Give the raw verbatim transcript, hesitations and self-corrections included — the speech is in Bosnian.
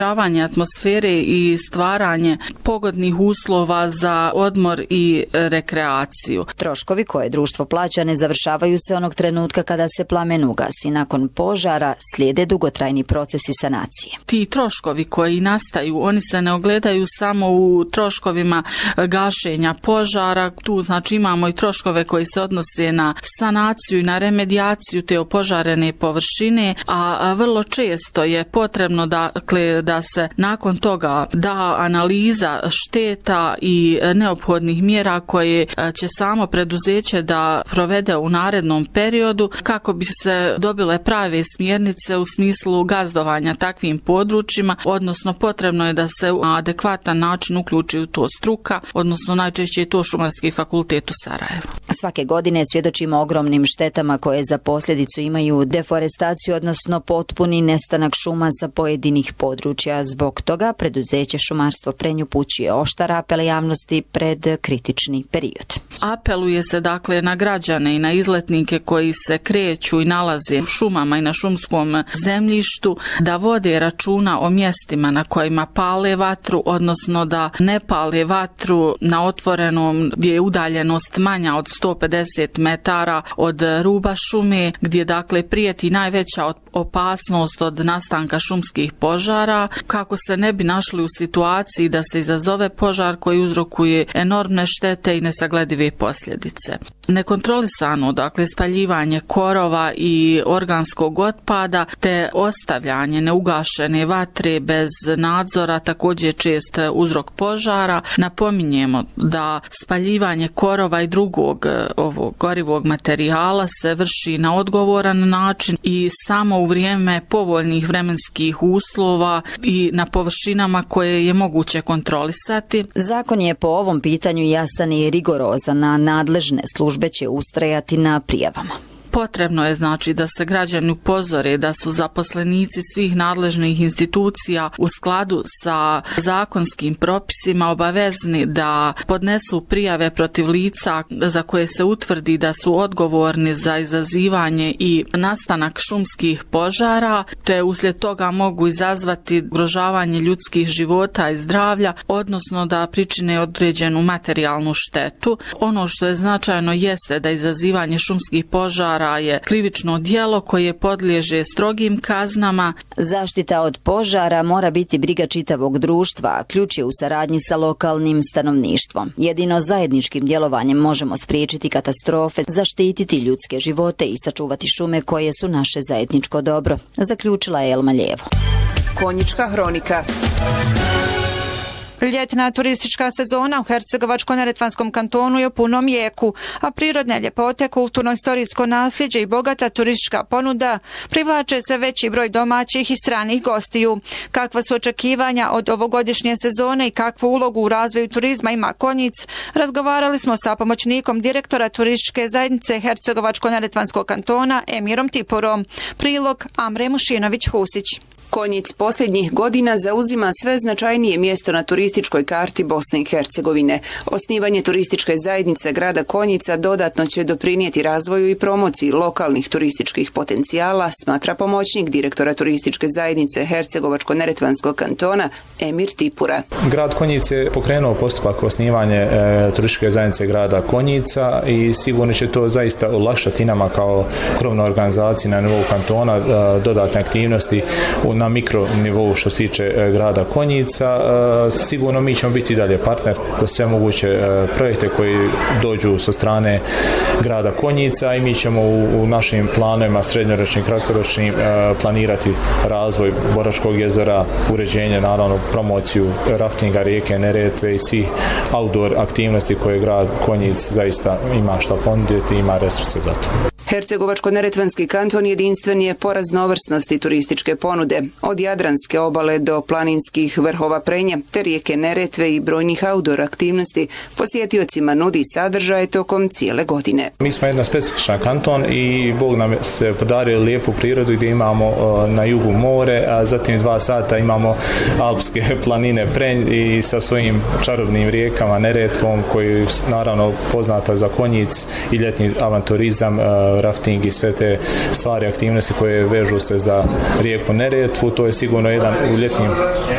atmosfere i stvaranje pogodnih uslova za odmor i rekreaciju. Troškovi koje društvo plaća ne završavaju se onog trenutka kada se plamen ugasi. Nakon požara slijede dugotrajni procesi sanacije. Ti troškovi koji nastaju, oni se ne ogledaju samo u troškovima gašenja požara. Tu znači imamo i troškove koji se odnose na sanaciju i na remedijaciju te opožarene površine, a vrlo često je potrebno dakle da se nakon toga da analiza šteta i neophodnih mjera koje će samo preduzeće da provede u narednom periodu kako bi se dobile prave smjernice u smislu gazdovanja takvim područjima, odnosno potrebno je da se na adekvatan način uključi u to struka, odnosno najčešće je to Šumarski fakultet u Sarajevu. Svake godine svjedočimo ogromnim štetama koje za posljedicu imaju deforestaciju, odnosno potpuni nestanak šuma sa pojedinih područja. Zbog toga preduzeće Šumarstvo Prenj upućuje oštar apel javnosti pred kritični period. Apeluje se dakle na građane i na izletnike koji se kreću i nalaze u šumama i na šumskom zemljištu da vode računa o mjestima na kojima pale vatru, odnosno da ne pale vatru na otvorenom gdje je udaljenost manja od sto pedeset metara od ruba šume, gdje dakle prijeti najveća opasnost od nastanka šumskih požara, kako se ne bi našli u situaciji da se izazove požar koji uzrokuje enormne štete i nesagledive posljedice. Nekontrolisano, dakle, spaljivanje korova i organskog otpada te ostavljanje neugašene vatre bez nadzora također čest uzrok požara. Napominjemo da spaljivanje korova i drugog ovog gorivog materijala se vrši na odgovoran način i samo u vrijeme povoljnih vremenskih uslova i na površinama koje je moguće kontrolisati. Zakon je po ovom pitanju jasan i rigorozan, na nadležne službe će ustrajati na prijavama. Potrebno je znači da se građani upozore da su zaposlenici svih nadležnih institucija u skladu sa zakonskim propisima obavezni da podnesu prijave protiv lica za koje se utvrdi da su odgovorni za izazivanje i nastanak šumskih požara, te uslijed toga mogu izazvati ugrožavanje ljudskih života i zdravlja, odnosno da pričine određenu materijalnu štetu. Ono što je značajno jeste da izazivanje šumskih požara je krivično djelo koje podliježe strogim kaznama. Zaštita od požara mora biti briga čitavog društva, a ključ je u saradnji sa lokalnim stanovništvom. Jedino zajedničkim djelovanjem možemo spriječiti katastrofe, zaštititi ljudske živote i sačuvati šume koje su naše zajedničko dobro, zaključila je Elma Ljevo. Konjička hronika. Ljetna turistička sezona u Hercegovačko-neretvanskom kantonu je u punom jeku, a prirodne ljepote, kulturno-istorijsko nasljeđe i bogata turistička ponuda privlače se veći broj domaćih i stranih gostiju. Kakva su očekivanja od ovogodišnje sezone i kakvu ulogu u razvoju turizma ima Konjic, razgovarali smo sa pomoćnikom direktora turističke zajednice Hercegovačko-neretvanskog kantona Emirom Tiporom. Prilog Amre Mušinović-Husić. Konjic posljednjih godina zauzima sve značajnije mjesto na turističkoj karti Bosne i Hercegovine. Osnivanje turističke zajednice grada Konjica dodatno će doprinijeti razvoju i promociji lokalnih turističkih potencijala, smatra pomoćnik direktora turističke zajednice Hercegovačko-neretvanskog kantona Emir Tipura. Grad Konjic je pokrenuo postupak osnivanje e, turističke zajednice grada Konjica i sigurno će to zaista olakšati nama kao krovna organizacija na nivou kantona e, dodatne aktivnosti u na mikro nivou što se tiče grada Konjica. Sigurno mi ćemo biti dalje partner za sve moguće projekte koji dođu sa strane grada Konjica i mi ćemo u, u našim planovima srednjoročnim, kratkoročnim planirati razvoj Boračkog jezera, uređenje, naravno promociju raftinga rijeke Neretve i svih outdoor aktivnosti koje grad Konjic zaista ima šta ponuditi i ima resurse za to. Hercegovačko-neretvanski kanton jedinstven je po raznovrsnosti turističke ponude, od Jadranske obale do planinskih vrhova Prenja, te rijeke Neretve i brojnih outdoor aktivnosti posjetiocima nudi sadržaje tokom cijele godine. Mi smo jedan specifičan kanton i Bog nam se podario lijepu prirodu gdje imamo na jugu more, a zatim dva sata imamo alpske planine Prenj i sa svojim čarobnim rijekama Neretvom koji naravno poznata za Konjic i ljetni avanturizam, rafting i sve te stvari, aktivnosti koje vežu se za rijeku Neretvu. To je sigurno jedan u ljetnim